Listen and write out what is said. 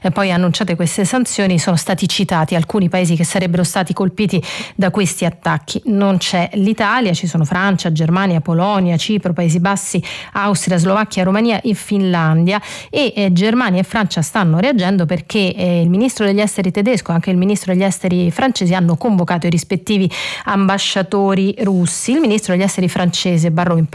poi annunciate queste sanzioni, sono stati citati alcuni paesi che sarebbero stati colpiti da questi attacchi. Non c'è l'Italia, ci sono Francia, Germania, Polonia, Cipro, Paesi Bassi, Austria, Slovacchia, Romania e Finlandia, e Germania e Francia stanno reagendo perché il ministro degli esteri tedesco e anche il ministro degli esteri francesi hanno convocato i rispettivi ambasciatori russi. Il ministro degli esteri francese Barrot in